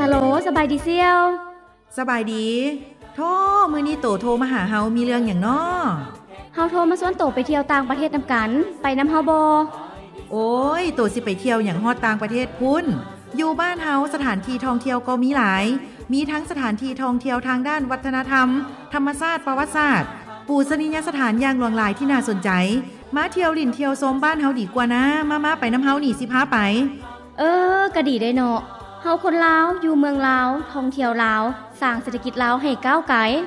ฮัลโหลสบายดีเซียวสบายดีโทรมื้อนี้โตโทรมาหาเฮามีเรื่องหยังน้อเฮาโทรมาชวนโตไปเที่ยวต่างประเทศนำกันไปนำเฮาบ่โอ้ยโตสิไปเที่ยวหยังฮอดต่างประเทศพุ่นอยู่บ้านเฮาสถานที่ท่องเที่ยวก็มีหลายมีทั้งสถานที่ท่องเที่ยวทางด้านวัฒนธรรมธรรมชาติประวัติศาสตร์ปูชนียสถานอย่างหลวงหลายที่น่าสนใจมาเที่ยวลิ่นเที่ยวชมบ้านเฮาดีกว่านะมาไปนำเฮานี่สิพาไปก็ดีได้เนาะเฮาคนลาวอยู่เมืองลาวท่องเที่ยวลาวสร้างเศรษฐกิจลาวให้ก้าวไกล